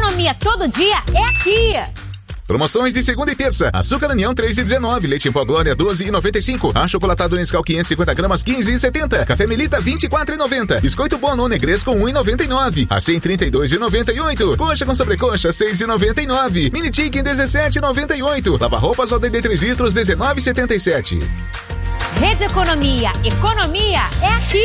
Economia todo dia é aqui. Promoções de segunda e terça. Açúcar União 3,19. Leite em pó Glória 12,95. Achocolatado Nescau 550 gramas 15,70. Café Melita 24,90. Biscoito Bono Negresco 1,99. Assim 32,98. Coxa com sobrecoxa 6,99. Mini Chicken 17,98. Lava roupas ODD 3 litros 19,77. Rede Economia. Economia é aqui.